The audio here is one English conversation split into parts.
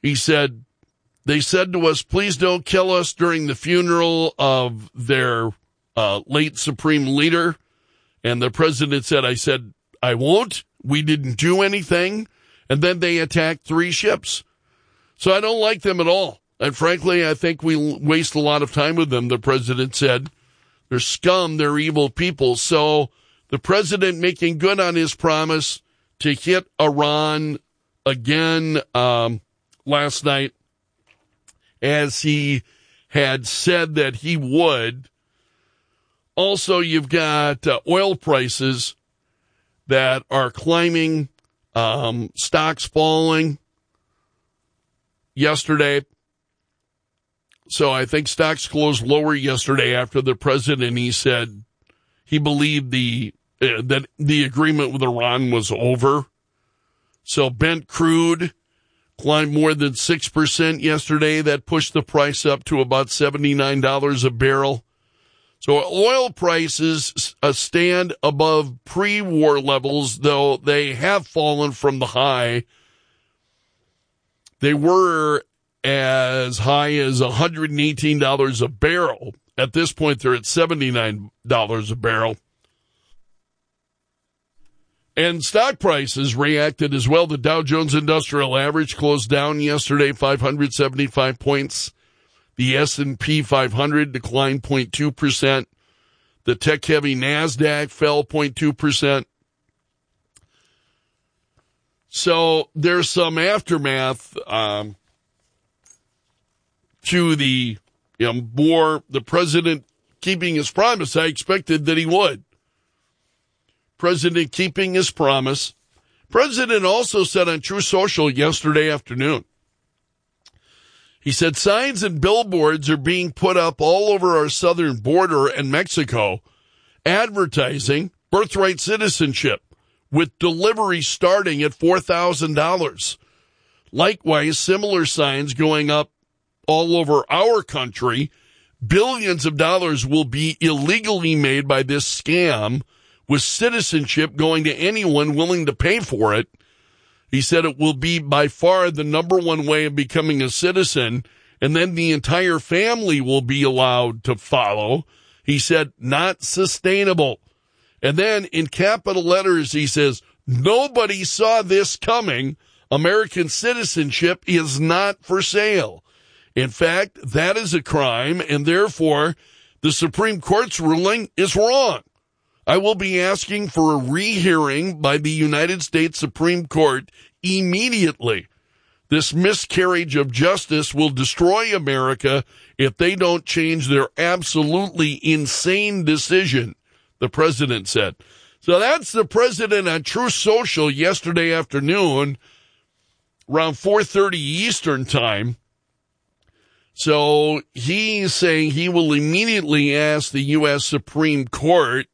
He said, they said to us, please don't kill us during the funeral of their late supreme leader. And the president said, I said, I won't. We didn't do anything. And then they attacked 3 ships. So I don't like them at all. And frankly, I think we waste a lot of time with them, the president said. They're scum. They're evil people. So the president making good on his promise to hit Iran again last night, as he had said that he would. Also, you've got oil prices that are climbing, stocks falling yesterday. So I think stocks closed lower yesterday after the president, he said he believed that the agreement with Iran was over. So Brent crude climbed more than 6% yesterday. That pushed the price up to about $79 a barrel. So oil prices stand above pre-war levels, though they have fallen from the high. They were as high as $118 a barrel. At this point, they're at $79 a barrel. And stock prices reacted as well. The Dow Jones Industrial Average closed down yesterday, 575 points. The S&P 500 declined 0.2%. The tech-heavy NASDAQ fell 0.2%. So there's some aftermath to the war. The president keeping his promise. I expected that he would. President keeping his promise. President also said on True Social yesterday afternoon, he said signs and billboards are being put up all over our southern border and Mexico advertising birthright citizenship with delivery starting at $4,000. Likewise, similar signs going up all over our country. Billions of dollars will be illegally made by this scam, with citizenship going to anyone willing to pay for it. He said it will be by far the number one way of becoming a citizen, and then the entire family will be allowed to follow. He said, not sustainable. And then in capital letters, he says, nobody saw this coming. American citizenship is not for sale. In fact, that is a crime, and therefore the Supreme Court's ruling is wrong. I will be asking for a rehearing by the United States Supreme Court immediately. This miscarriage of justice will destroy America if they don't change their absolutely insane decision, the president said. So that's the president on True Social yesterday afternoon, around 4:30 Eastern time. So he's saying he will immediately ask the U.S. Supreme Court.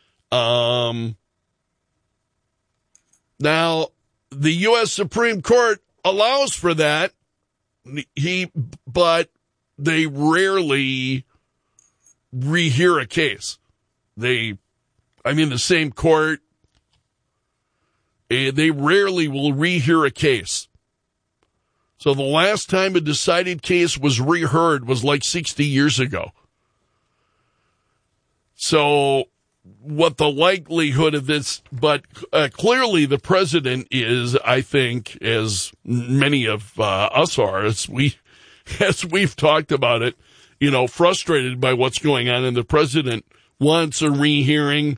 Now, the U.S. Supreme Court allows for that, but they rarely rehear a case. The same court, they rarely will rehear a case. So the last time a decided case was reheard was like 60 years ago. So what the likelihood of this, but clearly the president is, I think, as many of us are, as we've talked about it, frustrated by what's going on, and the president wants a rehearing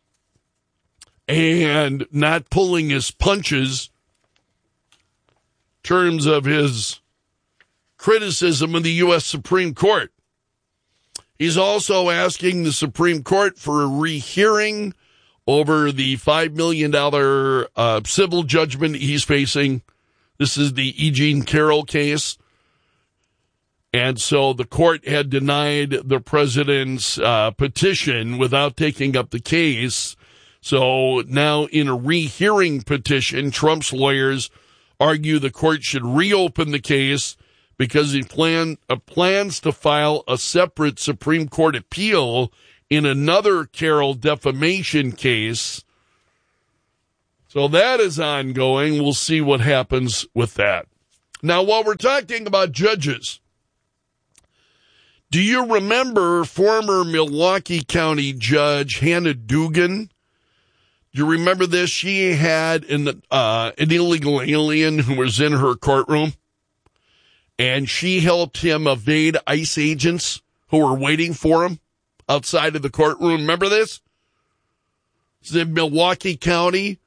and not pulling his punches in terms of his criticism of the U.S. Supreme Court. He's also asking the Supreme Court for a rehearing over the $5 million civil judgment he's facing. This is the E. Jean Carroll case. And so the court had denied the president's petition without taking up the case. So now in a rehearing petition, Trump's lawyers argue the court should reopen the case because he plans to file a separate Supreme Court appeal in another Carroll defamation case. So that is ongoing. We'll see what happens with that. Now, while we're talking about judges, do you remember former Milwaukee County Judge Hannah Dugan? Do you remember this? She had an illegal alien who was in her courtroom, and she helped him evade ICE agents who were waiting for him outside of the courtroom. Remember this? It's in Milwaukee County.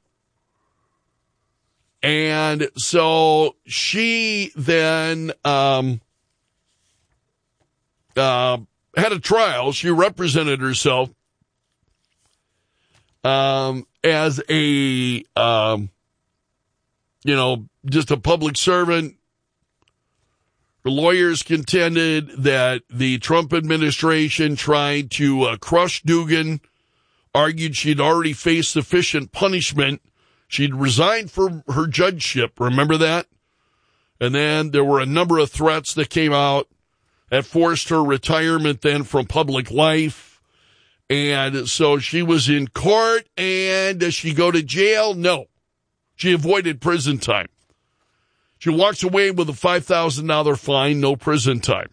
And so she then had a trial. She represented herself as a, just a public servant. The lawyers contended that the Trump administration tried to crush Dugan, argued she'd already faced sufficient punishment. She'd resigned from her judgeship. Remember that? And then there were a number of threats that came out that forced her retirement then from public life. And so she was in court, and does she go to jail? No. She avoided prison time. She walks away with a $5,000 fine, no prison time.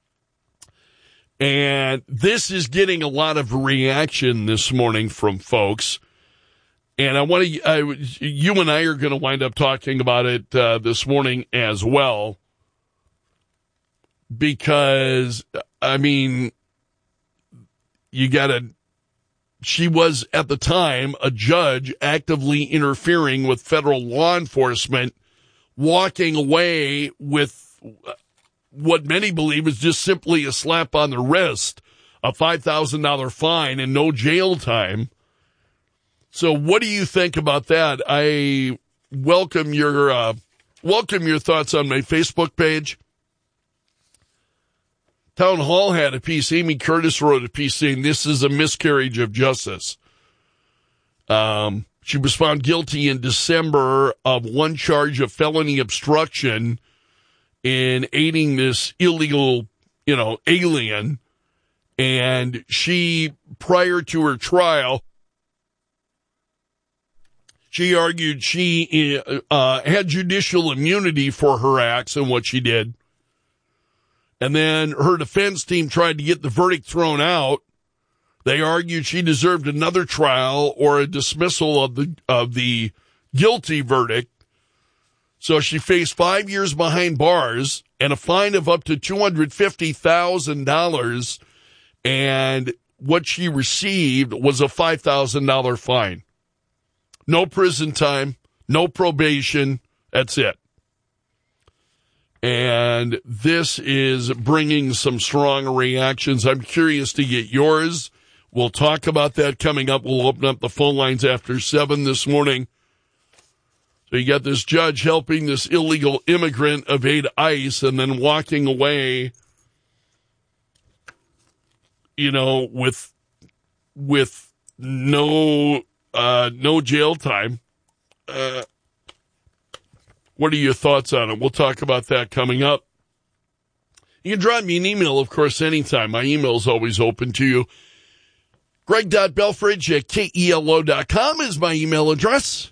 And this is getting a lot of reaction this morning from folks. And I want to, you and I are going to wind up talking about it this morning as well. Because, I mean, she was at the time a judge actively interfering with federal law enforcement, walking away with what many believe is just simply a slap on the wrist, a $5,000 fine, and no jail time. So what do you think about that? I welcome your thoughts on my Facebook page. Town Hall had a piece. Amy Curtis wrote a piece saying this is a miscarriage of justice. She was found guilty in December of one charge of felony obstruction in aiding this illegal, alien. And she, prior to her trial, she argued she had judicial immunity for her acts and what she did. And then her defense team tried to get the verdict thrown out. They argued she deserved another trial or a dismissal of the guilty verdict. So she faced 5 years behind bars and a fine of up to $250,000. And what she received was a $5,000 fine. No prison time, no probation. That's it. And this is bringing some strong reactions. I'm curious to get yours. We'll talk about that coming up. We'll open up the phone lines after 7 this morning. So you got this judge helping this illegal immigrant evade ICE and then walking away, with no jail time. What are your thoughts on it? We'll talk about that coming up. You can drop me an email, of course, anytime. My email is always open to you. Greg.Belfridge@KELO.com is my email address.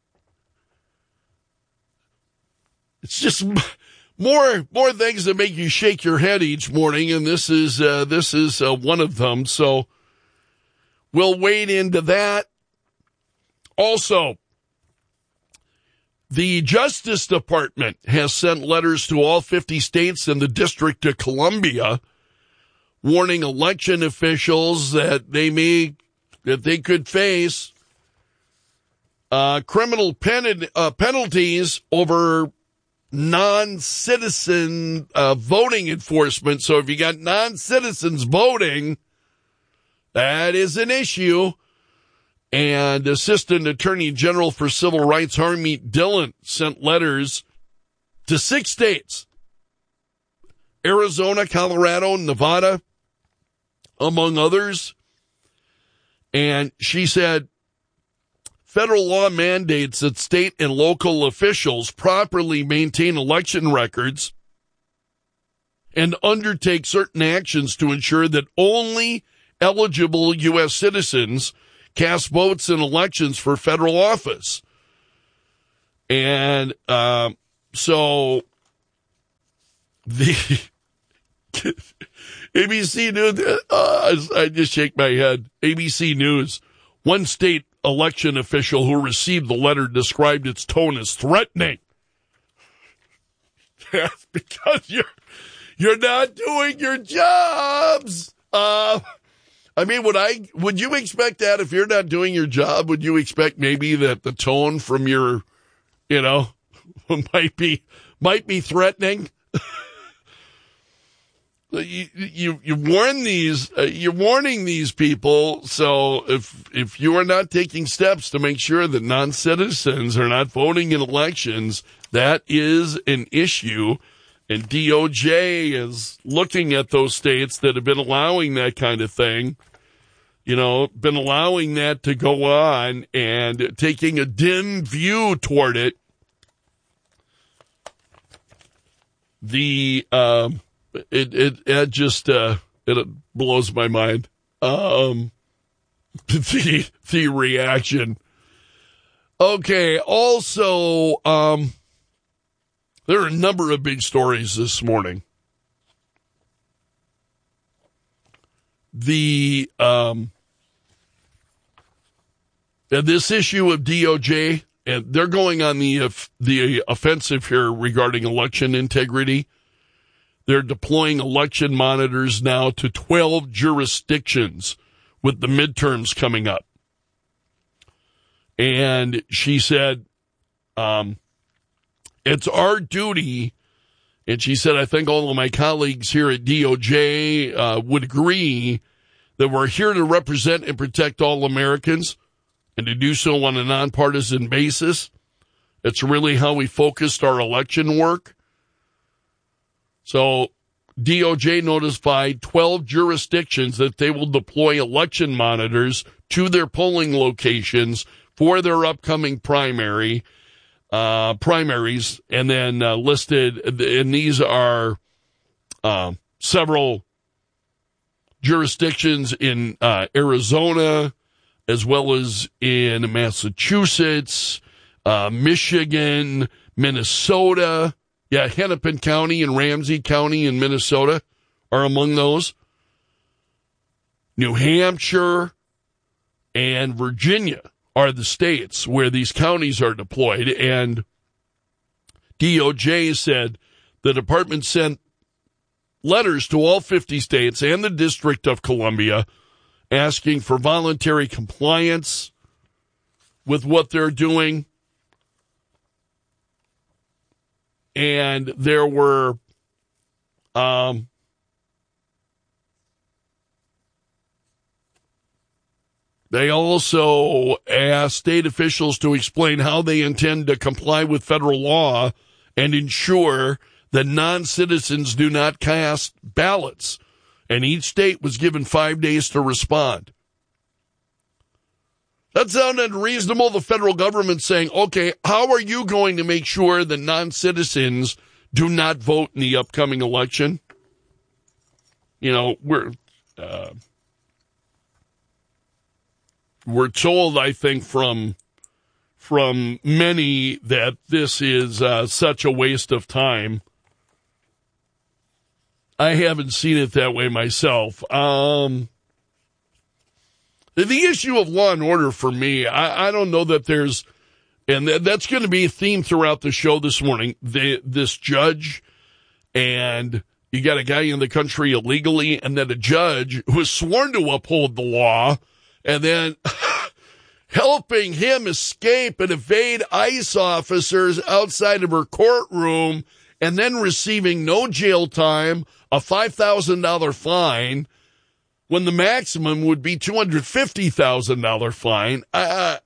It's just more things that make you shake your head each morning, and this is one of them. So we'll wade into that. Also, the Justice Department has sent letters to all 50 states and the District of Columbia warning election officials that they could face criminal penalties over non-citizen voting enforcement. So if you got non-citizens voting, that is an issue. And Assistant Attorney General for Civil Rights Harmeet Dillon sent letters to 6 states, Arizona, Colorado, Nevada, among others. And she said, federal law mandates that state and local officials properly maintain election records and undertake certain actions to ensure that only eligible U.S. citizens cast votes in elections for federal office. And so the ABC News, I just shake my head. ABC News, one state election official who received the letter described its tone as threatening. That's because you're not doing your jobs. I mean, would you expect that if you're not doing your job? Would you expect maybe that the tone from your, might be threatening? You warn these, you're warning these people. So if you are not taking steps to make sure that non-citizens are not voting in elections, that is an issue. And DOJ is looking at those states that have been allowing that kind of thing, been allowing that to go on and taking a dim view toward it. It just blows my mind. The reaction. Okay. Also, there are a number of big stories this morning. This issue of DOJ, and they're going on the offensive here regarding election integrity. They're deploying election monitors now to 12 jurisdictions with the midterms coming up. And she said, it's our duty, and she said, I think all of my colleagues here at DOJ would agree that we're here to represent and protect all Americans and to do so on a nonpartisan basis. It's really how we focused our election work. So DOJ notified 12 jurisdictions that they will deploy election monitors to their polling locations for their upcoming primaries, and then listed, and these are several jurisdictions in Arizona, as well as in Massachusetts, Michigan, Minnesota. Yeah, Hennepin County and Ramsey County in Minnesota are among those. New Hampshire and Virginia are the states where these counties are deployed. And DOJ said the department sent letters to all 50 states and the District of Columbia asking for voluntary compliance with what they're doing. And there were they also asked state officials to explain how they intend to comply with federal law and ensure that non-citizens do not cast ballots. And each state was given 5 days to respond. That sounded reasonable. The federal government saying, okay, how are you going to make sure that non-citizens do not vote in the upcoming election? We're told, I think, from many that this is such a waste of time. I haven't seen it that way myself. The issue of law and order for me, I don't know that there's, and that's going to be a theme throughout the show this morning. This judge, and you got a guy in the country illegally, and then a judge who is sworn to uphold the law, and then helping him escape and evade ICE officers outside of her courtroom, and then receiving no jail time, a $5,000 fine, when the maximum would be $250,000 fine. I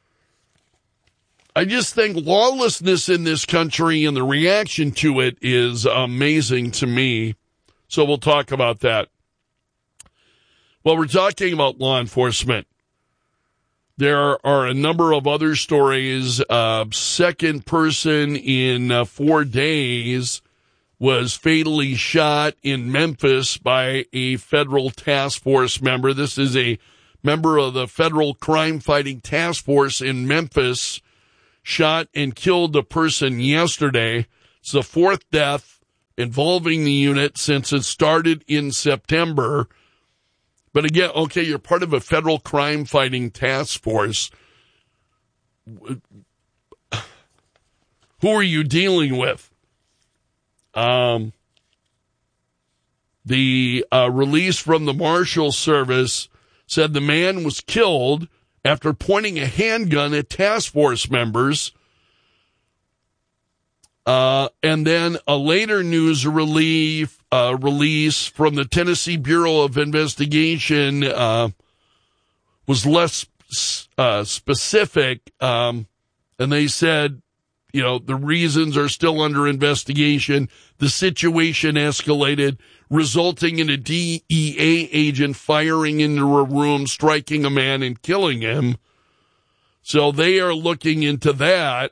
just think lawlessness in this country and the reaction to it is amazing to me. So we'll talk about that. Well, we're talking about law enforcement. There are a number of other stories. Second person in 4 days was fatally shot in Memphis by a federal task force member. This is a member of the Federal Crime Fighting Task Force in Memphis, shot and killed a person yesterday. It's the fourth death involving the unit since it started in September. But again, okay, you're part of a federal crime fighting task force. Who are you dealing with? The release from the Marshal Service said the man was killed after pointing a handgun at task force members. And then a later news release from the Tennessee Bureau of Investigation was less specific. And they said, the reasons are still under investigation. The situation escalated, resulting in a DEA agent firing into a room, striking a man, and killing him. So they are looking into that.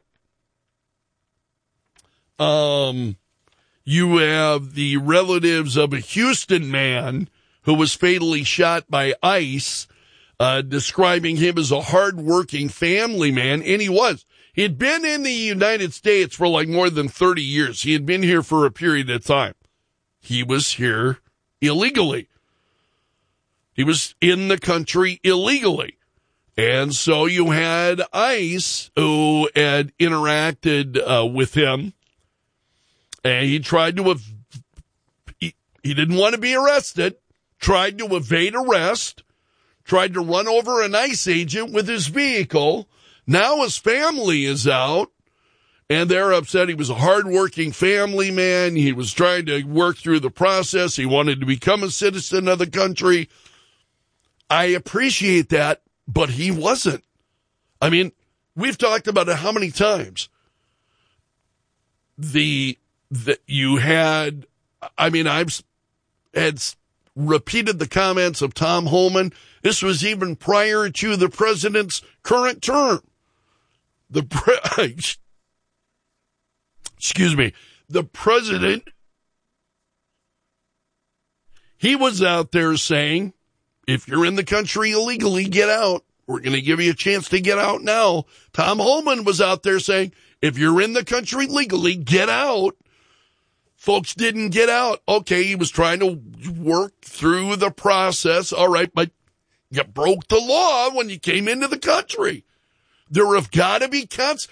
You have the relatives of a Houston man who was fatally shot by ICE, describing him as a hardworking family man, and he was. He had been in the United States for like more than 30 years. He had been here for a period of time. He was here illegally. He was in the country illegally. And so you had ICE who had interacted with him. And he tried to, he didn't want to be arrested, tried to evade arrest, tried to run over an ICE agent with his vehicle. Now his family is out, and they're upset. He was a hardworking family man. He was trying to work through the process. He wanted to become a citizen of the country. I appreciate that, but he wasn't. I mean, we've talked about it how many times? You had, I've had repeated the comments of Tom Homan. This was even prior to the president's current term. The president, he was out there saying, if you're in the country illegally, get out. We're going to give you a chance to get out now. Tom Homan was out there saying, if you're in the country legally, get out. Folks didn't get out. Okay, he was trying to work through the process. All right, but you broke the law when you came into the country. There have got to be cuts.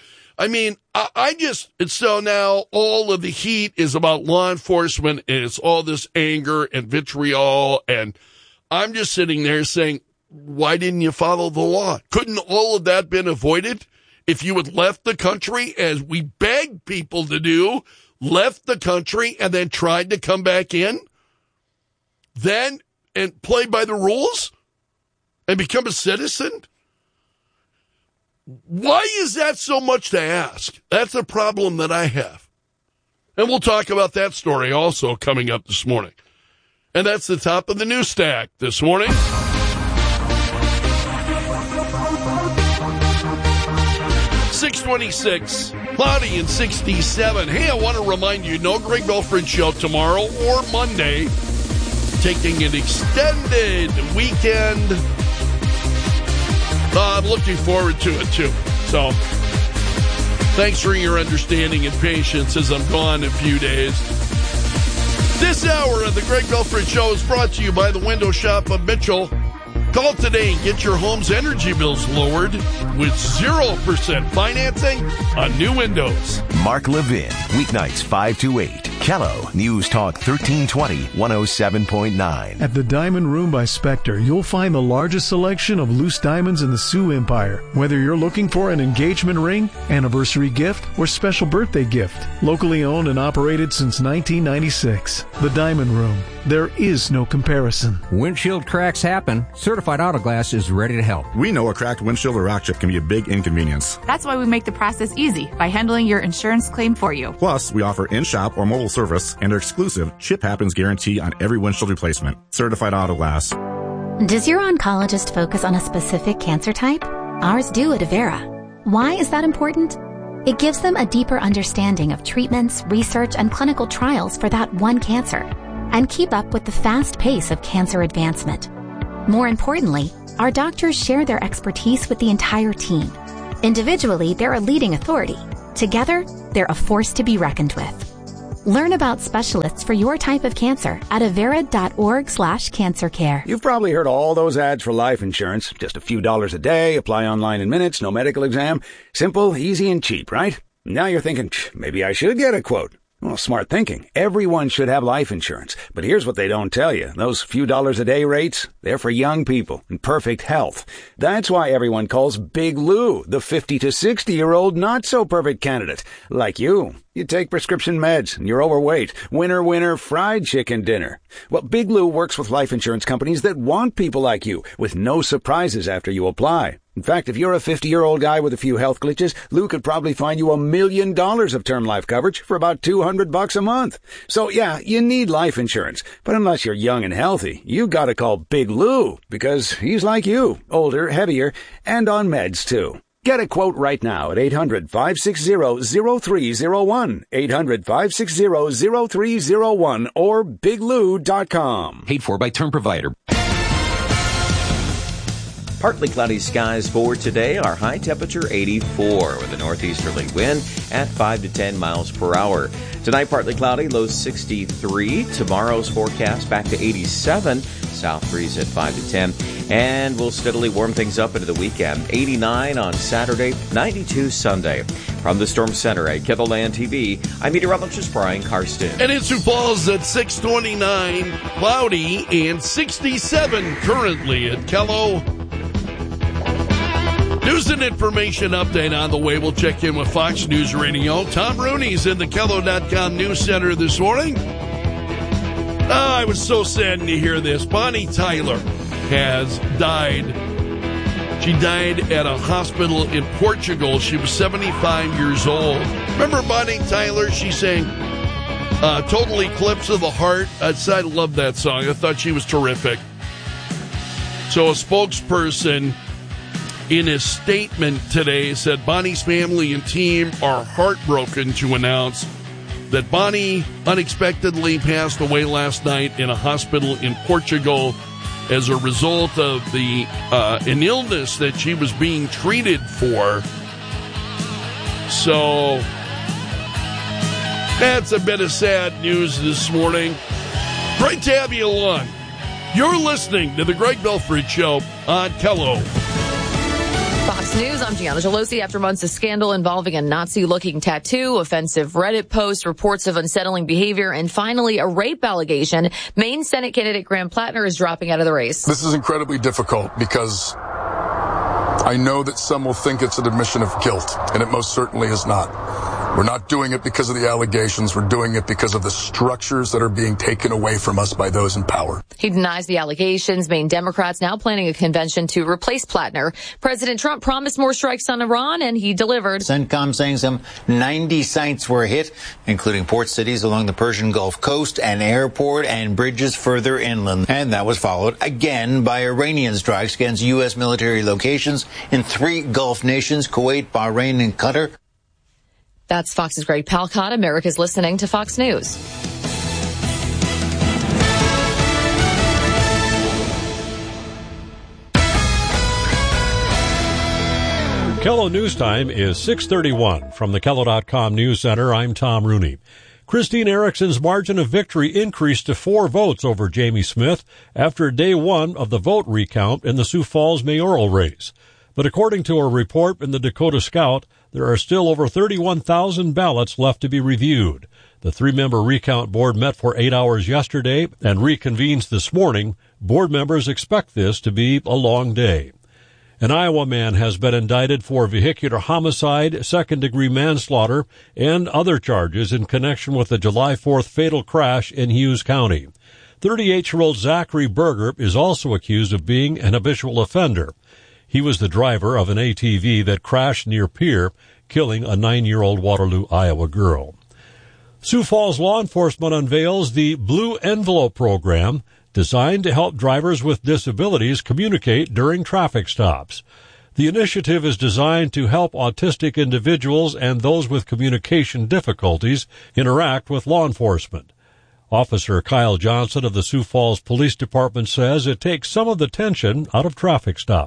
So now all of the heat is about law enforcement, and it's all this anger and vitriol, and I'm just sitting there saying, why didn't you follow the law? Couldn't all of that been avoided if you had left the country, as we begged people to do, left the country and then tried to come back in? Then, and play by the rules and become a citizen? Why is that so much to ask? That's a problem that I have. And we'll talk about that story also coming up this morning. And that's the top of the news stack this morning. 626, cloudy and 67. Hey, I want to remind you, no Greg Belford show tomorrow or Monday. Taking an extended weekend. I'm looking forward to it, too. So, thanks for your understanding and patience as I'm gone a few days. This hour of the Greg Belford Show is brought to you by the Window Shop of Mitchell. Call today and get your home's energy bills lowered with 0% financing on new windows. Mark Levin, weeknights 5 to 8. Kello, News Talk 1320, 107.9. At the Diamond Room by Spectre, you'll find the largest selection of loose diamonds in the Sioux Empire. Whether you're looking for an engagement ring, anniversary gift, or special birthday gift. Locally owned and operated since 1996. The Diamond Room. There is no comparison. Windshield cracks happen. Certified Auto Glass is ready to help. We know a cracked windshield or rock chip can be a big inconvenience. That's why we make the process easy by handling your insurance claim for you. Plus, we offer in-shop or mobile service and our exclusive Chip Happens guarantee on every windshield replacement. Certified Auto Glass. Does your oncologist focus on a specific cancer type? Ours do at Avera. Why is that important? It gives them a deeper understanding of treatments, research, and clinical trials for that one cancer, and keep up with the fast pace of cancer advancement. More importantly, our doctors share their expertise with the entire team. Individually, they're a leading authority. Together, they're a force to be reckoned with. Learn about specialists for your type of cancer at avera.org/cancercare. You've probably heard all those ads for life insurance. Just a few dollars a day, apply online in minutes, no medical exam. Simple, easy, and cheap, right? Now you're thinking, maybe I should get a quote. Well, smart thinking. Everyone should have life insurance. But here's what they don't tell you. Those few dollars a day rates, they're for young people in perfect health. That's why everyone calls Big Lou the 50 to 60-year-old not-so-perfect candidate. Like you. You take prescription meds and you're overweight. Winner, fried chicken dinner. Well, Big Lou works with life insurance companies that want people like you, with no surprises after you apply. In fact, if you're a 50-year-old guy with a few health glitches, Lou could probably find you $1 million of term life coverage for about $200 a month. So yeah, you need life insurance. But unless you're young and healthy, you gotta call Big Lou, because he's like you, older, heavier, and on meds too. Get a quote right now at 800-560-0301, 800-560-0301, or biglou.com. Paid for by Term Provider. Partly cloudy skies for today. Our high temperature 84 with a northeasterly wind at 5 to 10 miles per hour. Tonight, partly cloudy, low 63. Tomorrow's forecast back to 87. South breeze at 5 to 10. And we'll steadily warm things up into the weekend. 89 on Saturday, 92 Sunday. From the Storm Center at KELOLAND TV, I'm meteorologist Brian Karsten. And in Sioux Falls at 629, cloudy, and 67 currently at Kello. News and information update on the way. We'll check in with Fox News Radio. Tom Rooney's in the KELO.com News Center this morning. I was so saddened to hear this. Bonnie Tyler has died. She died at a hospital in Portugal. She was 75 years old. Remember Bonnie Tyler? She sang Total Eclipse of the Heart. I love that song. I thought she was terrific. So a spokesperson in his statement today said Bonnie's family and team are heartbroken to announce that Bonnie unexpectedly passed away last night in a hospital in Portugal as a result of an illness that she was being treated for. So that's a bit of sad news this morning. Great to have you along. You're listening to the Greg Belford Show on KELO. Fox News, I'm Gianna Gelosi. After months of scandal involving a Nazi-looking tattoo, offensive Reddit posts, reports of unsettling behavior, and finally a rape allegation, Maine Senate candidate Graham Plattner is dropping out of the race. This is incredibly difficult because I know that some will think it's an admission of guilt, and it most certainly is not. We're not doing it because of the allegations. We're doing it because of the structures that are being taken away from us by those in power. He denies the allegations. Maine Democrats now planning a convention to replace Plattner. President Trump promised more strikes on Iran, and he delivered. CENTCOM saying some 90 sites were hit, including port cities along the Persian Gulf coast, an airport, and bridges further inland. And that was followed again by Iranian strikes against U.S. military locations in 3 Gulf nations, Kuwait, Bahrain, and Qatar. That's Fox's Greg Palcott. America's listening to Fox News. KELO News Time is 6:31. From the KELO.com News Center, I'm Tom Rooney. Christine Erickson's margin of victory increased to 4 votes over Jamie Smith after day 1 of the vote recount in the Sioux Falls mayoral race. But according to a report in the Dakota Scout, there are still over 31,000 ballots left to be reviewed. The 3-member recount board met for 8 hours yesterday and reconvenes this morning. Board members expect this to be a long day. An Iowa man has been indicted for vehicular homicide, second-degree manslaughter, and other charges in connection with the July 4th fatal crash in Hughes County. 38-year-old Zachary Berger is also accused of being an habitual offender. He was the driver of an ATV that crashed near Pierre, killing a 9-year-old Waterloo, Iowa girl. Sioux Falls law enforcement unveils the Blue Envelope program, designed to help drivers with disabilities communicate during traffic stops. The initiative is designed to help autistic individuals and those with communication difficulties interact with law enforcement. Officer Kyle Johnson of the Sioux Falls Police Department says it takes some of the tension out of traffic stops.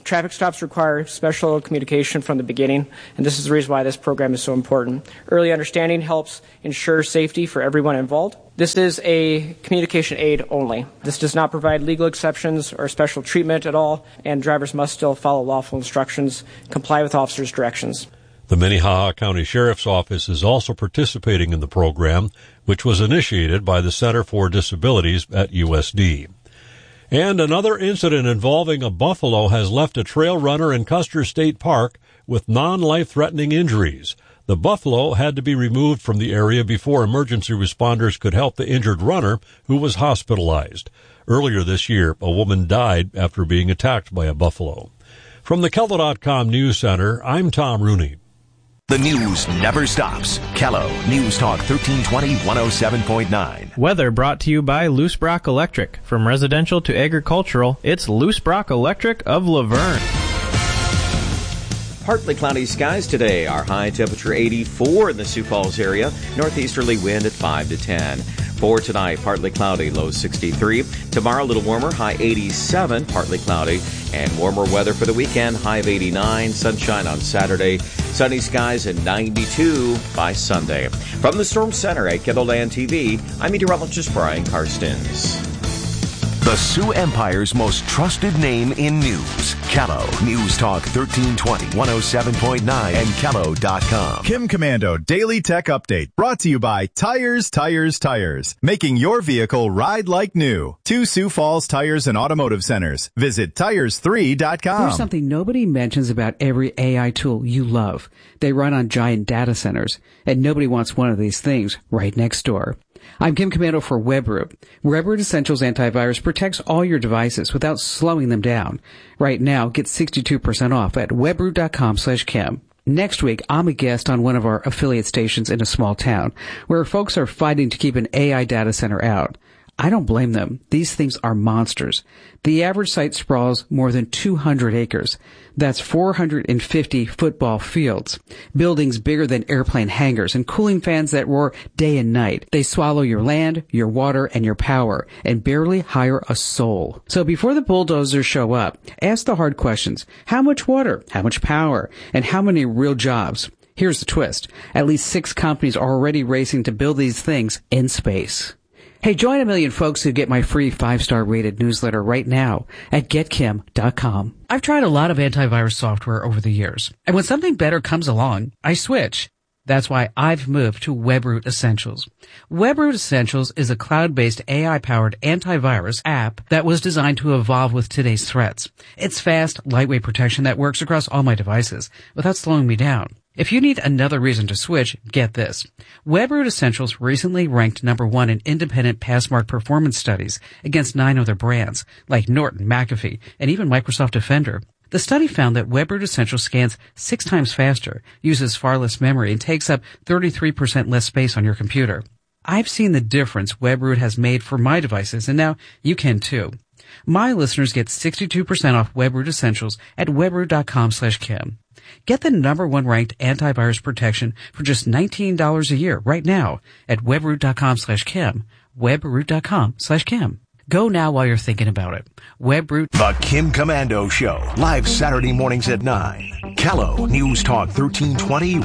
Traffic stops require special communication from the beginning, and this is the reason why this program is so important. Early understanding helps ensure safety for everyone involved. This is a communication aid only. This does not provide legal exceptions or special treatment at all, and drivers must still follow lawful instructions, comply with officers' directions. The Minnehaha County Sheriff's Office is also participating in the program, which was initiated by the Center for Disabilities at USD. And another incident involving a buffalo has left a trail runner in Custer State Park with non-life-threatening injuries. The buffalo had to be removed from the area before emergency responders could help the injured runner, who was hospitalized. Earlier this year, a woman died after being attacked by a buffalo. From the KELO.com News Center, I'm Tom Rooney. The news never stops. KELO News Talk 1320 107.9. Weather brought to you by Loose Brock Electric. From residential to agricultural, it's Loose Brock Electric of Laverne. Partly cloudy skies today. Our high temperature 84 in the Sioux Falls area. Northeasterly wind at 5 to 10. For tonight, partly cloudy, low 63. Tomorrow, a little warmer, high 87, partly cloudy. And warmer weather for the weekend, high of 89. Sunshine on Saturday. Sunny skies and 92 by Sunday. From the Storm Center at KELOLAND TV, I'm meteorologist Brian Karstens. The Sioux Empire's most trusted name in news. KELO News Talk 1320 107.9 and KELO.com. Kim Commando Daily Tech Update brought to you by Tires. Making your vehicle ride like new. 2 Sioux Falls Tires and Automotive Centers. Visit tires3.com. There's something nobody mentions about every AI tool you love. They run on giant data centers, and nobody wants one of these things right next door. I'm Kim Commando for WebRoot. WebRoot Essentials Antivirus protects all your devices without slowing them down. Right now, get 62% off at webroot.com/Kim. Next week, I'm a guest on one of our affiliate stations in a small town where folks are fighting to keep an AI data center out. I don't blame them. These things are monsters. The average site sprawls more than 200 acres. That's 450 football fields. Buildings bigger than airplane hangars and cooling fans that roar day and night. They swallow your land, your water, and your power and barely hire a soul. So before the bulldozers show up, ask the hard questions. How much water? How much power? And how many real jobs? Here's the twist. At least 6 companies are already racing to build these things in space. Hey, join a million folks who get my free 5-star rated newsletter right now at getkim.com. I've tried a lot of antivirus software over the years, and when something better comes along, I switch. That's why I've moved to WebRoot Essentials. WebRoot Essentials is a cloud-based AI-powered antivirus app that was designed to evolve with today's threats. It's fast, lightweight protection that works across all my devices without slowing me down. If you need another reason to switch, get this. WebRoot Essentials recently ranked number 1 in independent Passmark performance studies against 9 other brands, like Norton, McAfee, and even Microsoft Defender. The study found that WebRoot Essentials scans 6 times faster, uses far less memory, and takes up 33% less space on your computer. I've seen the difference WebRoot has made for my devices, and now you can too. My listeners get 62% off WebRoot Essentials at webroot.com/Kim. Get the number 1 ranked antivirus protection for just $19 a year right now at webroot.com/Kim. Webroot.com/Kim. Go now while you're thinking about it. WebRoot. The Kim Commando Show, live Saturday mornings at 9. KELO News Talk 1320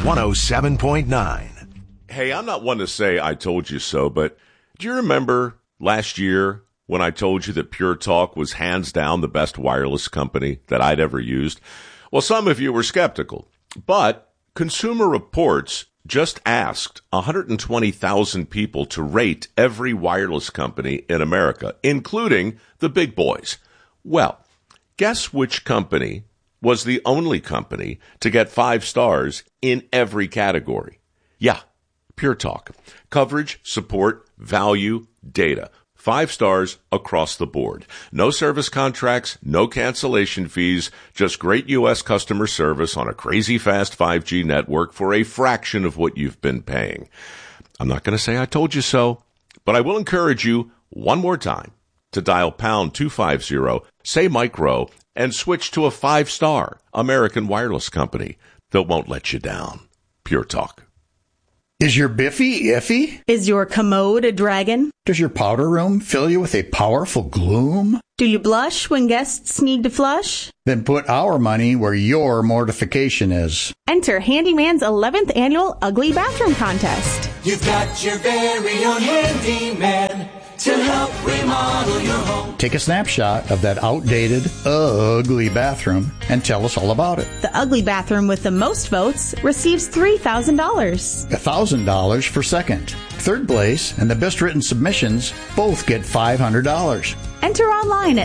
107.9. Hey, I'm not one to say I told you so, but do you remember last year when I told you that Pure Talk was hands down the best wireless company that I'd ever used? Well, some of you were skeptical, but Consumer Reports just asked 120,000 people to rate every wireless company in America, including the big boys. Well, guess which company was the only company to get 5 stars in every category? Yeah, Pure Talk. Coverage, support, value, data. 5 stars across the board. No service contracts, no cancellation fees, just great U.S. customer service on a crazy fast 5G network for a fraction of what you've been paying. I'm not going to say I told you so, but I will encourage you one more time to dial pound 250, say micro, and switch to a 5-star American wireless company that won't let you down. Pure Talk. Is your Biffy iffy? Is your commode a dragon? Does your powder room fill you with a powerful gloom? Do you blush when guests need to flush? Then put our money where your mortification is. Enter Handyman's 11th annual Ugly Bathroom Contest. You've got your very own handyman to help remodel your home. Take a snapshot of that outdated, ugly bathroom and tell us all about it. The ugly bathroom with the most votes receives $3,000. $1,000 for second. Third place and the best written submissions both get $500. Enter online at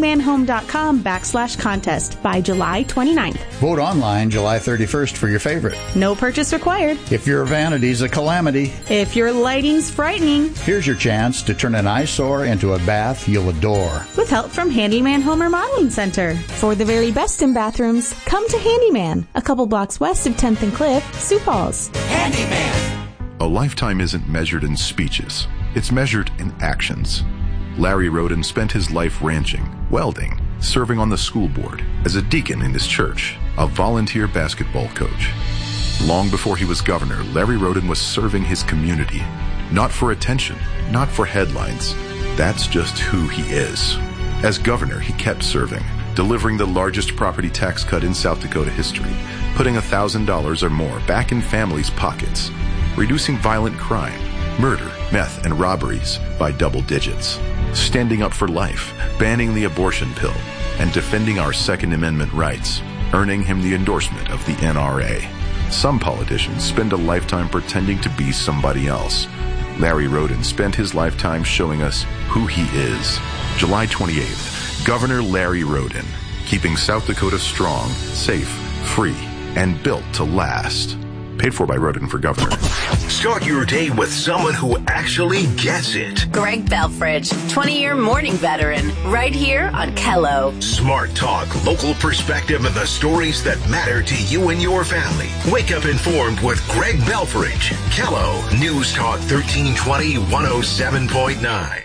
handymanhome.com/contest by July 29th. Vote online July 31st for your favorite. No purchase required. If your vanity's a calamity. If your lighting's frightening. Here's your chance to turn an eyesore into a bath you'll adore. With help from Handyman Home Remodeling Center. For the very best in bathrooms, come to Handyman, a couple blocks west of 10th and Cliff, Sioux Falls. Handyman. A lifetime isn't measured in speeches. It's measured in actions. Larry Roden spent his life ranching, welding, serving on the school board, as a deacon in his church, a volunteer basketball coach. Long before he was governor, Larry Roden was serving his community. Not for attention, not for headlines. That's just who he is. As governor, he kept serving, delivering the largest property tax cut in South Dakota history, putting $1,000 or more back in families' pockets, reducing violent crime, murder, meth, and robberies by double digits, standing up for life, banning the abortion pill, and defending our Second Amendment rights, earning him the endorsement of the NRA. Some politicians spend a lifetime pretending to be somebody else. Larry Roden spent his lifetime showing us who he is. July 28th, Governor Larry Roden, keeping South Dakota strong, safe, free, and built to last. Paid for by Roden for Governor. Start your day with someone who actually gets it. Greg Belfridge, 20-year morning veteran, right here on Kello. Smart talk, local perspective, and the stories that matter to you and your family. Wake up informed with Greg Belfridge. Kello, News Talk 1320, 107.9.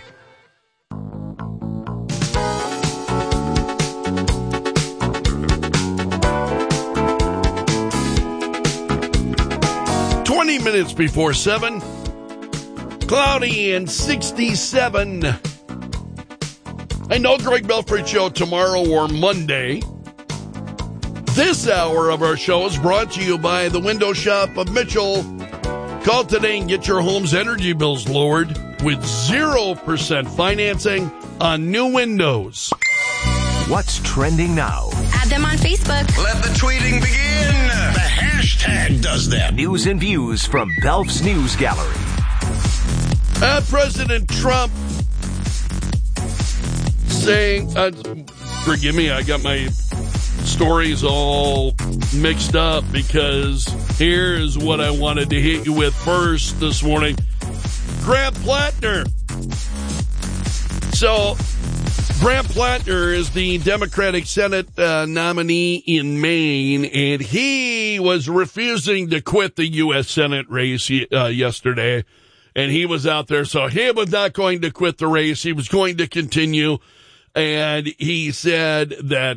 Minutes before 7, cloudy and 67. I know Greg Belfridge Show tomorrow or Monday. This hour of our show is brought to you by the Window Shop of Mitchell. Call today and get your home's energy bills lowered with 0% financing on new windows. What's trending now? Add them on Facebook. Let the tweeting begin. The hashtag does that. News and views from Belf's News Gallery. President Trump saying, forgive me, I got my stories all mixed up because here's what I wanted to hit you with first this morning. Grant Plattner. So, Grant Plattner is the Democratic Senate nominee in Maine, and he was refusing to quit the U.S. Senate race yesterday, and he was out there. So he was not going to quit the race. He was going to continue, and he said that,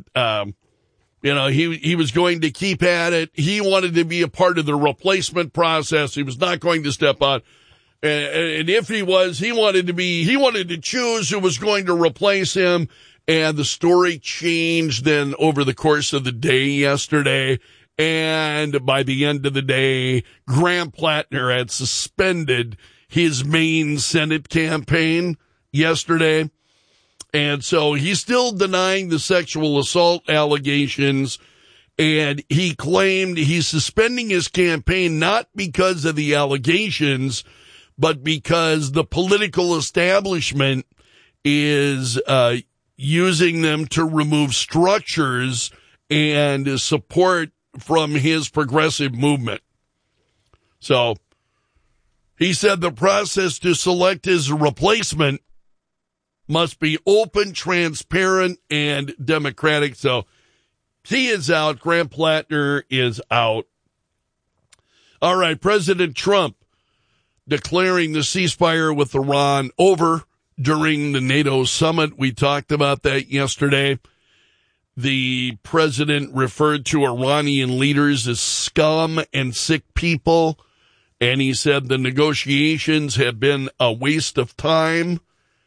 he was going to keep at it. He wanted to be a part of the replacement process. He was not going to step out. And if he wanted to choose who was going to replace him. And the story changed then over the course of the day yesterday. And by the end of the day, Grant Plattner had suspended his Maine Senate campaign yesterday. And so he's still denying the sexual assault allegations. And he claimed he's suspending his campaign not because of the allegations, but because the political establishment is using them to remove structures and support from his progressive movement. So he said the process to select his replacement must be open, transparent, and democratic. So he is out. Grant Plattner is out. All right, President Trump declaring the ceasefire with Iran over during the NATO summit. We talked about that yesterday. The president referred to Iranian leaders as scum and sick people, and he said the negotiations have been a waste of time.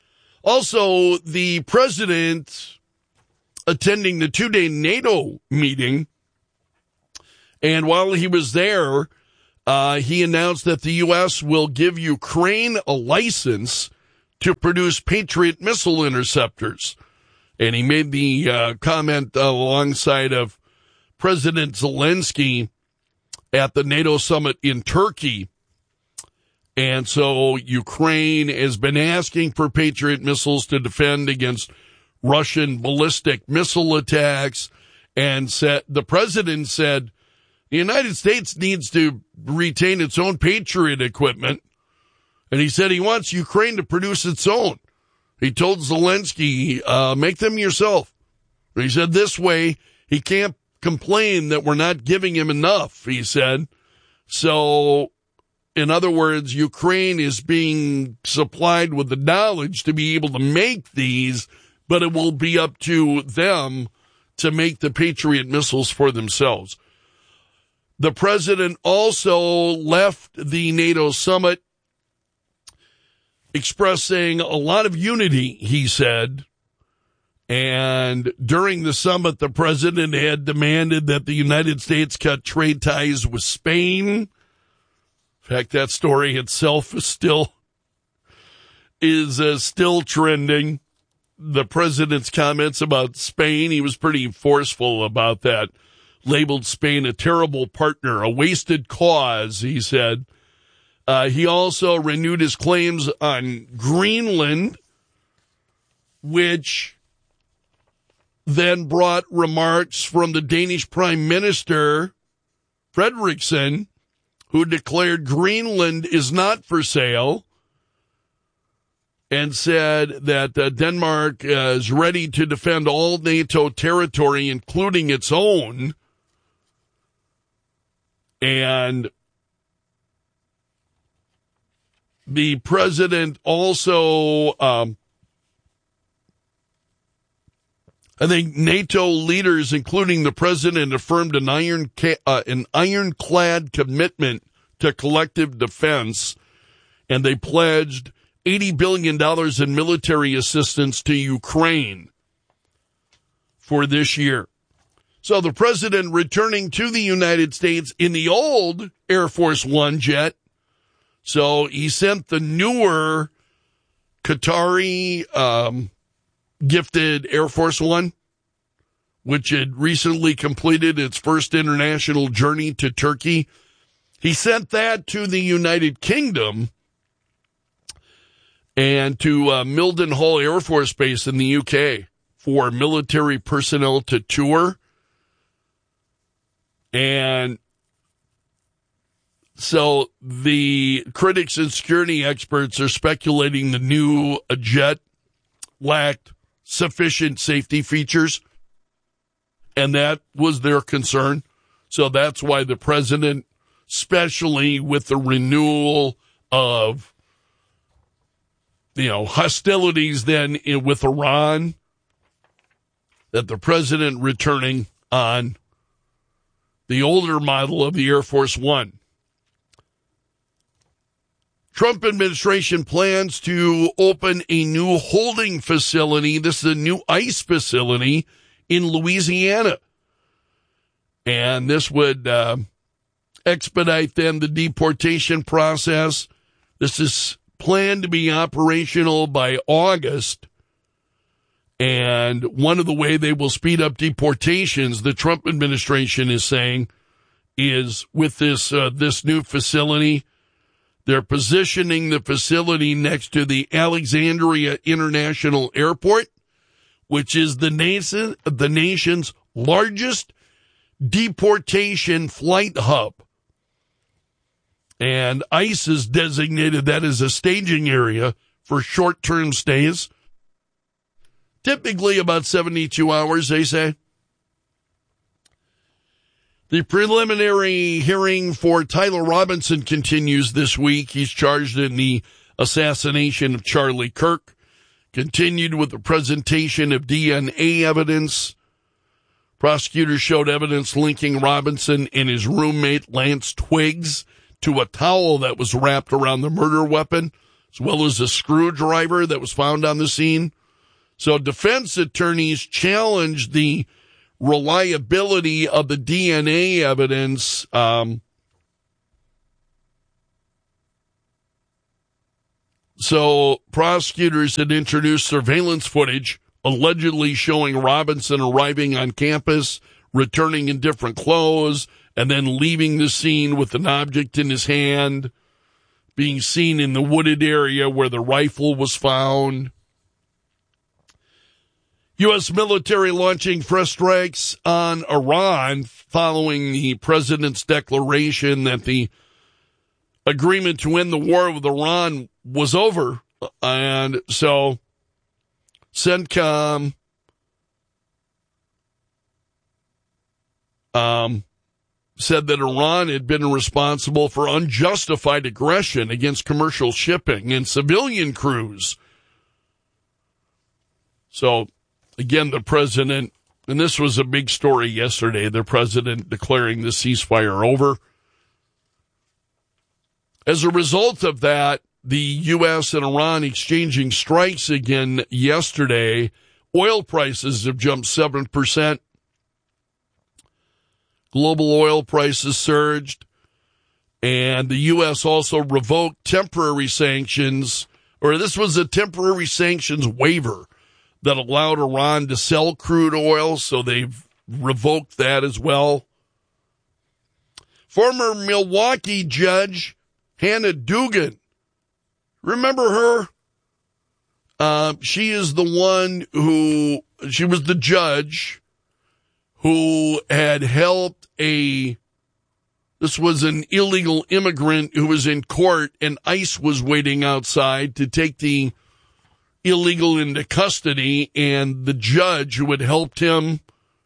Also, the president attending the 2-day NATO meeting, and while he was there, he announced that the U.S. will give Ukraine a license to produce Patriot missile interceptors. And he made the comment alongside of President Zelensky at the NATO summit in Turkey. And so Ukraine has been asking for Patriot missiles to defend against Russian ballistic missile attacks. And the president said the United States needs to retain its own Patriot equipment. And he said he wants Ukraine to produce its own. He told Zelensky, make them yourself. He said this way he can't complain that we're not giving him enough, he said. So, in other words, Ukraine is being supplied with the knowledge to be able to make these, but it will be up to them to make the Patriot missiles for themselves. The president also left the NATO summit expressing a lot of unity, he said. And during the summit, the president had demanded that the United States cut trade ties with Spain. In fact, that story itself is still trending. The president's comments about Spain, he was pretty forceful about that. Labeled Spain a terrible partner, a wasted cause, he said. He also renewed his claims on Greenland, which then brought remarks from the Danish Prime Minister, Frederiksen, who declared Greenland is not for sale and said that Denmark is ready to defend all NATO territory, including its own. And the president also, I think NATO leaders, including the president, affirmed an ironclad commitment to collective defense, and they pledged $80 billion in military assistance to Ukraine for this year. So the president returning to the United States in the old Air Force One jet. So he sent the newer Qatari gifted Air Force One, which had recently completed its first international journey to Turkey. He sent that to the United Kingdom and to Mildenhall Air Force Base in the UK for military personnel to tour. And so the critics and security experts are speculating the new jet lacked sufficient safety features, and that was their concern. So that's why the president, especially with the renewal of, hostilities then with Iran, that the president returning on the older model of the Air Force One. Trump administration plans to open a new holding facility. This is a new ICE facility in Louisiana. And this would expedite then the deportation process. This is planned to be operational by August. And one of the way they will speed up deportations, the Trump administration is saying, is with this new facility. They're positioning the facility next to the Alexandria International Airport, which is the nation's largest deportation flight hub. And ICE has designated that as a staging area for short-term stays. Typically about 72 hours, they say. The preliminary hearing for Tyler Robinson continues this week. He's charged in the assassination of Charlie Kirk. Continued with the presentation of DNA evidence. Prosecutors showed evidence linking Robinson and his roommate Lance Twiggs to a towel that was wrapped around the murder weapon. as well as a screwdriver that was found on the scene. So defense attorneys challenged the reliability of the DNA evidence. So prosecutors had introduced surveillance footage allegedly showing Robinson arriving on campus, returning in different clothes, and then leaving the scene with an object in his hand, being seen in the wooded area where the rifle was found. U.S. military launching fresh strikes on Iran following the president's declaration that the agreement to end the war with Iran was over. And so CENTCOM said that Iran had been responsible for unjustified aggression against commercial shipping and civilian crews. So, again, the president, and this was a big story yesterday, the president declaring the ceasefire over. As a result of that, the U.S. and Iran exchanging strikes again yesterday. Oil prices have jumped 7%. Global oil prices surged. And the U.S. also revoked temporary sanctions, or this was a temporary sanctions waiver that allowed Iran to sell crude oil, so they've revoked that as well. Former Milwaukee judge Hannah Dugan, remember her? She is the one she was the judge who had helped this was an illegal immigrant who was in court, and ICE was waiting outside to take the illegal into custody, and the judge who had helped him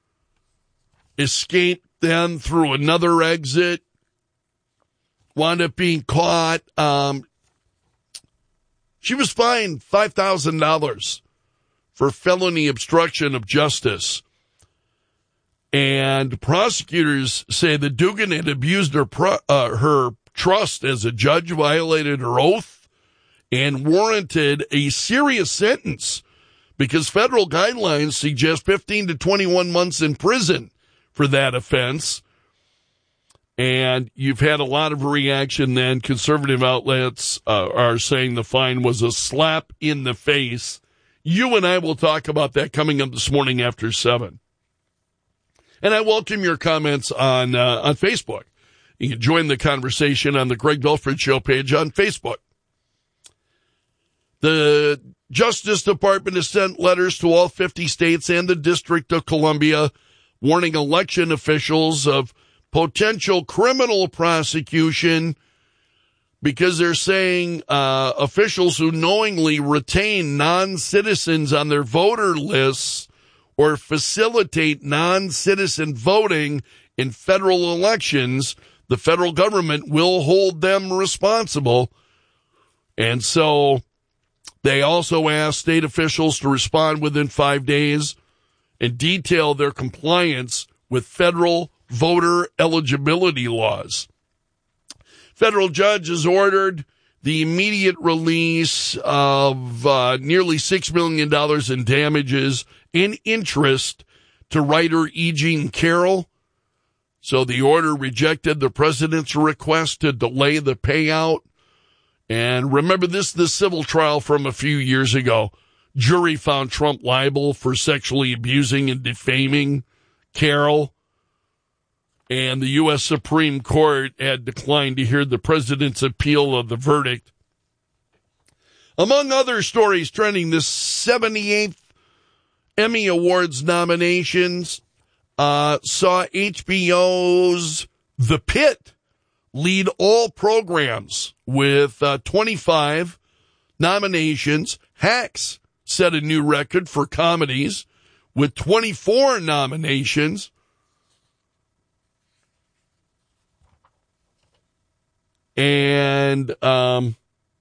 escape then through another exit wound up being caught. She was fined $5,000 for felony obstruction of justice. And prosecutors say that Dugan had abused her trust as a judge, violated her oath, and warranted a serious sentence because federal guidelines suggest 15 to 21 months in prison for that offense. And you've had a lot of reaction then. Conservative outlets are saying the fine was a slap in the face. You and I will talk about that coming up this morning after 7. And I welcome your comments on Facebook. You can join the conversation on the Greg Belford Show page on Facebook. The Justice Department has sent letters to all 50 states and the District of Columbia warning election officials of potential criminal prosecution because they're saying officials who knowingly retain non-citizens on their voter lists or facilitate non-citizen voting in federal elections, the federal government will hold them responsible. And so they also asked state officials to respond within 5 days and detail their compliance with federal voter eligibility laws. Federal judge has ordered the immediate release of nearly $6 million in damages and interest to writer E. Jean Carroll. So the order rejected the president's request to delay the payout. And remember this, the civil trial from a few years ago. Jury found Trump liable for sexually abusing and defaming Carroll. And the U.S. Supreme Court had declined to hear the president's appeal of the verdict. Among other stories trending, the 78th Emmy Awards nominations saw HBO's The Pitt lead all programs with 25 nominations. Hacks set a new record for comedies with 24 nominations. And The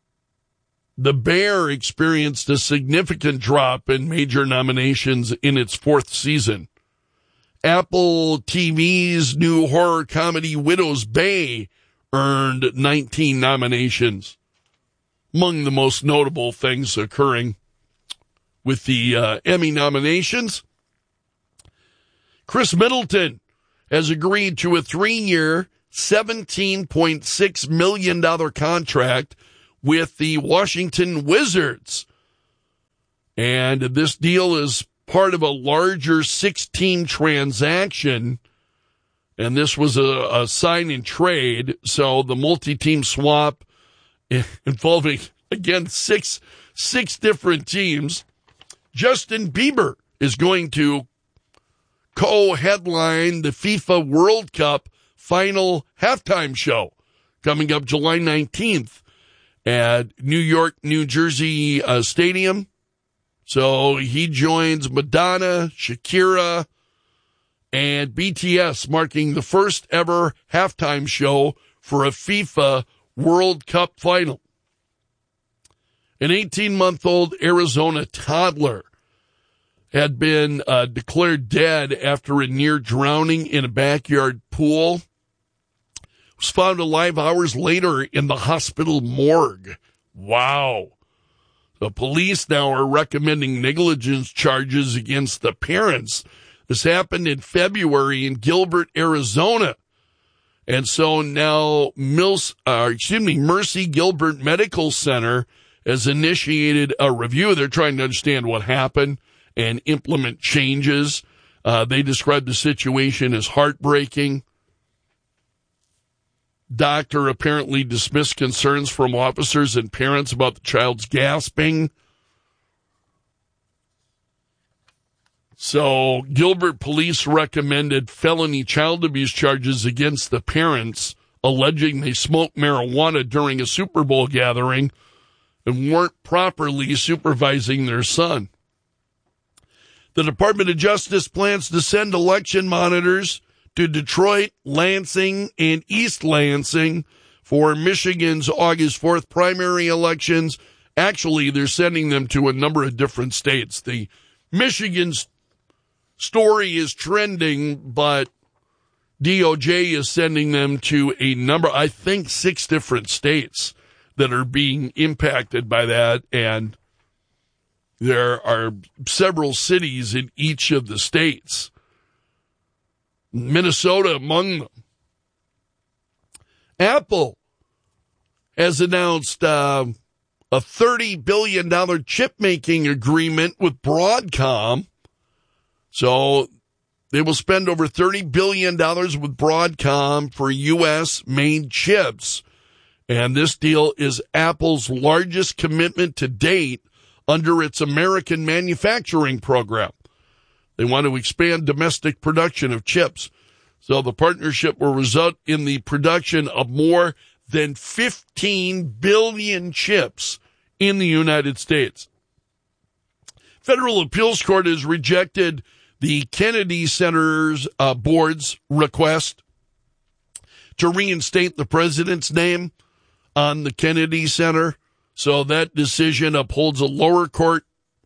Bear experienced a significant drop in major nominations in its fourth season. Apple TV's new horror comedy Widow's Bay earned 19 nominations. among the most notable things occurring with the Emmy nominations. Chris Middleton has agreed to a 3-year, $17.6 million contract with the Washington Wizards. And this deal is part of a larger 6-team transaction. And this was a sign and trade. So the multi-team swap involving, again, six different teams. Justin Bieber is going to co-headline the FIFA World Cup final halftime show coming up July 19th at New York, New Jersey Stadium. So he joins Madonna, Shakira, and BTS, marking the first ever halftime show for a FIFA World Cup final. An 18-month-old Arizona toddler had been declared dead after a near drowning in a backyard pool. Was found alive hours later in the hospital morgue. Wow. The police now are recommending negligence charges against the parents. This happened in February in Gilbert, Arizona. And so now Mercy Gilbert Medical Center has initiated a review. They're trying to understand what happened and implement changes. They described the situation as heartbreaking. Doctor apparently dismissed concerns from officers and parents about the child's gasping. So Gilbert police recommended felony child abuse charges against the parents, alleging they smoked marijuana during a Super Bowl gathering and weren't properly supervising their son. The Department of Justice plans to send election monitors to Detroit, Lansing, and East Lansing for Michigan's August 4th primary elections. Actually, they're sending them to a number of different states. The Michigan story is trending, but DOJ is sending them to a number, I think 6 different states that are being impacted by that, and there are several cities in each of the states. Minnesota among them. Apple has announced a $30 billion chip-making agreement with Broadcom. So they will spend over $30 billion with Broadcom for U.S.-made chips. And this deal is Apple's largest commitment to date under its American manufacturing program. They want to expand domestic production of chips. So the partnership will result in the production of more than 15 billion chips in the United States. Federal Appeals Court has rejected the Kennedy Center's board's request to reinstate the president's name on the Kennedy Center. So that decision upholds a lower court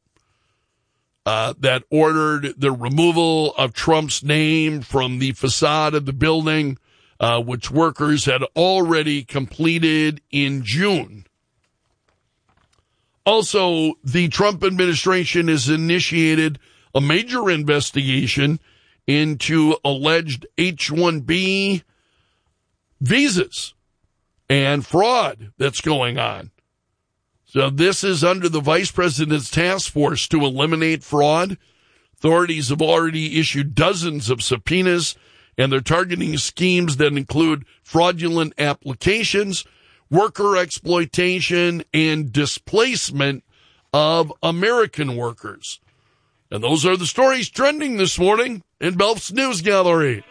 that ordered the removal of Trump's name from the facade of the building, which workers had already completed in June. Also, the Trump administration has initiated a major investigation into alleged H-1B visas and fraud that's going on. So this is under the vice president's task force to eliminate fraud. Authorities have already issued dozens of subpoenas, and they're targeting schemes that include fraudulent applications, worker exploitation, and displacement of American workers. And those are the stories trending this morning in Belf's News Gallery.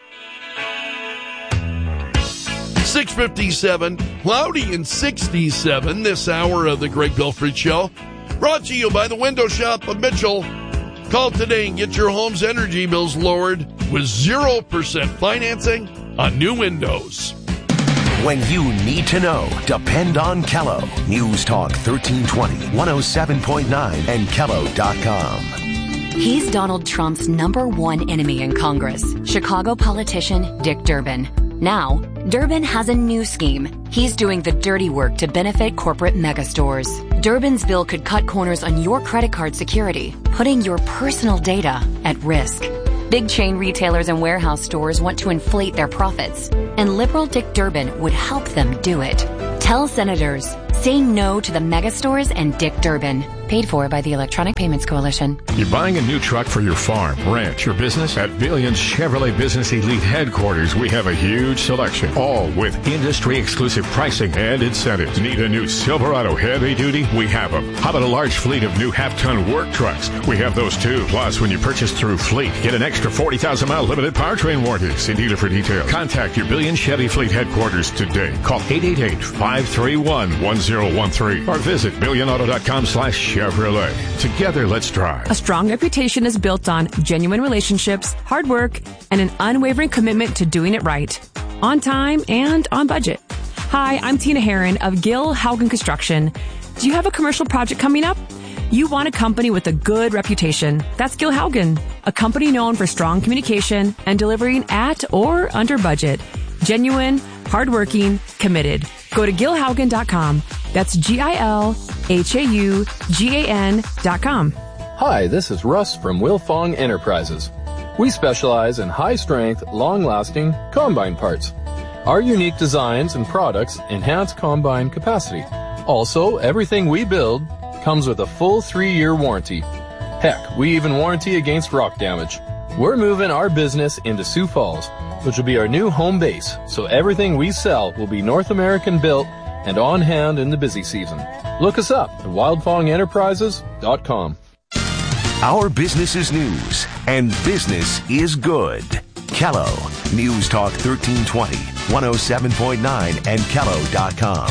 6:57, cloudy and 67 this hour of the Greg Belford Show. Brought to you by the Window Shop of Mitchell. Call today and get your home's energy bills lowered with 0% financing on new windows. When you need to know, depend on Kello. News Talk 1320, 107.9, and Kello.com. He's Donald Trump's #1 enemy in Congress, Chicago politician Dick Durbin. Now, Durbin has a new scheme. He's doing the dirty work to benefit corporate megastores. Durbin's bill could cut corners on your credit card security, putting your personal data at risk. Big chain retailers and warehouse stores want to inflate their profits, and liberal Dick Durbin would help them do it. Tell senators, say no to the megastores and Dick Durbin. Paid for by the Electronic Payments Coalition. You're buying a new truck for your farm, ranch, or business? At Billions Chevrolet Business Elite Headquarters, we have a huge selection, all with industry-exclusive pricing and incentives. Need a new Silverado heavy duty? We have them. How about a large fleet of new half-ton work trucks? We have those too. Plus, when you purchase through Fleet, get an extra 40,000-mile limited powertrain warranty. See dealer for details. Contact your Billions Chevy Fleet Headquarters today. Call 888-531-1013 or visit billionauto.com/Chevrolet. Together, let's drive. A strong reputation is built on genuine relationships, hard work, and an unwavering commitment to doing it right. On time and on budget. Hi, I'm Tina Herron of Gil Haugen Construction. Do you have a commercial project coming up? You want a company with a good reputation. That's Gil Haugen, a company known for strong communication and delivering at or under budget. Genuine, hardworking, committed. Go to gilhaugen.com. That's GILHAUGAN.com. Hi, this is Russ from Wilfong Enterprises. We specialize in high-strength, long-lasting combine parts. Our unique designs and products enhance combine capacity. Also, everything we build comes with a full 3-year warranty. Heck, we even warranty against rock damage. We're moving our business into Sioux Falls, which will be our new home base, so everything we sell will be North American built and on hand in the busy season. Look us up at wildfongenterprises.com. Our business is news, and business is good. Kello, News Talk 1320, 107.9, and Kello.com.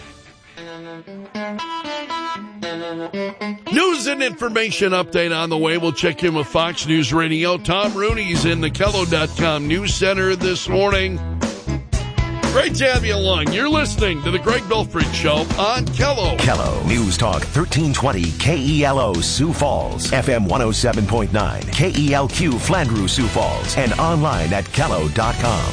News and information update on the way. We'll check in with Fox News Radio. Tom Rooney's in the Kello.com News Center this morning. Great to have you along. You're listening to the Greg Belfrage Show on Kello. Kello, News Talk 1320, KELO Sioux Falls, FM 107.9, KELQ Flandreau Sioux Falls, and online at Kello.com.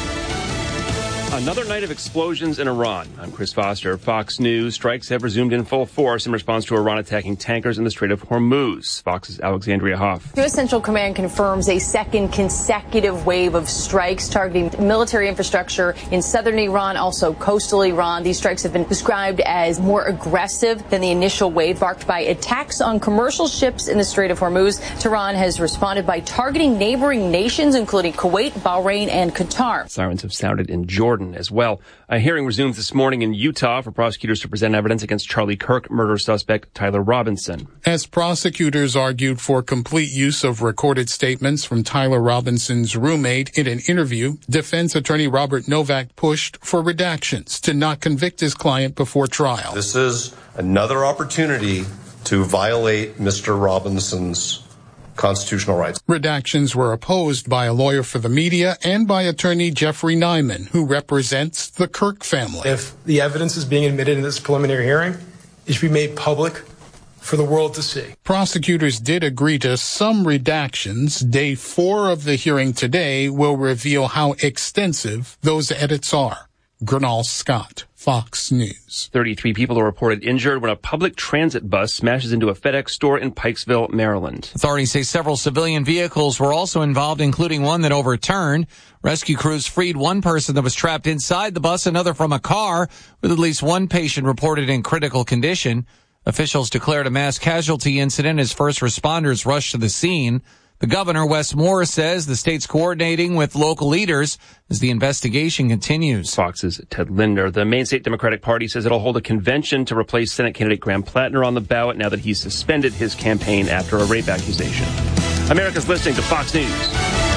Another night of explosions in Iran. I'm Chris Foster. Fox News. Strikes have resumed in full force in response to Iran attacking tankers in the Strait of Hormuz. Fox's Alexandria Hoff. U.S. Central Command confirms a second consecutive wave of strikes targeting military infrastructure in southern Iran, also coastal Iran. These strikes have been described as more aggressive than the initial wave, marked by attacks on commercial ships in the Strait of Hormuz. Tehran has responded by targeting neighboring nations, including Kuwait, Bahrain, and Qatar. Sirens have sounded in Jordan as well. A hearing resumes this morning in Utah for prosecutors to present evidence against Charlie Kirk murder suspect Tyler Robinson. As prosecutors argued for complete use of recorded statements from Tyler Robinson's roommate in an interview, defense attorney Robert Novak pushed for redactions to not convict his client before trial. This is another opportunity to violate Mr. Robinson's constitutional rights. Redactions were opposed by a lawyer for the media and by attorney Jeffrey Nyman, who represents the Kirk family. If the evidence is being admitted in this preliminary hearing, it should be made public for the world to see. Prosecutors did agree to some redactions. Day 4 of the hearing today will reveal how extensive those edits are. Gernal Scott, Fox News. 33 people are reported injured when a public transit bus smashes into a FedEx store in Pikesville, Maryland. Authorities say several civilian vehicles were also involved, including one that overturned. Rescue crews freed one person that was trapped inside the bus, another from a car, with at least one patient reported in critical condition. Officials declared a mass casualty incident as first responders rushed to the scene. The governor, Wes Moore, says the state's coordinating with local leaders as the investigation continues. Fox's Ted Linder. The Maine State Democratic Party says it'll hold a convention to replace Senate candidate Graham Plattner on the ballot now that he's suspended his campaign after a rape accusation. America's listening to Fox News.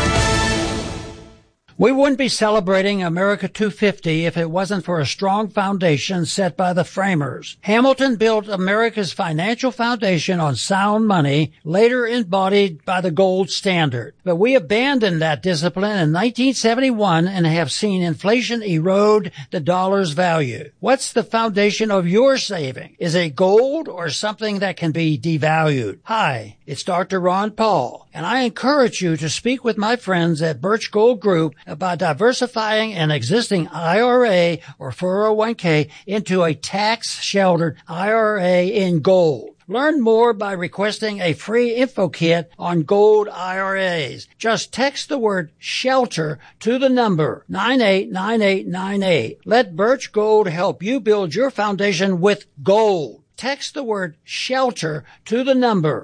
We wouldn't be celebrating America 250 if it wasn't for a strong foundation set by the framers. Hamilton built America's financial foundation on sound money, later embodied by the gold standard. But we abandoned that discipline in 1971 and have seen inflation erode the dollar's value. What's the foundation of your saving? Is it gold or something that can be devalued? Hi, it's Dr. Ron Paul, and I encourage you to speak with my friends at Birch Gold Group by diversifying an existing IRA or 401k into a tax-sheltered IRA in gold. Learn more by requesting a free info kit on gold IRAs. Just text the word SHELTER to the number 989898. Let Birch Gold help you build your foundation with gold. Text the word SHELTER to the number